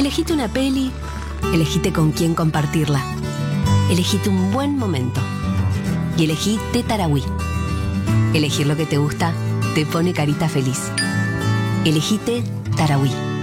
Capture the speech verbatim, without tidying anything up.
Elegite una peli, elegite con quién compartirla. Elegite un buen momento. Y elegí Té Tarahui. Elegir lo que te gusta te pone carita feliz. Elegí Té Tarahui.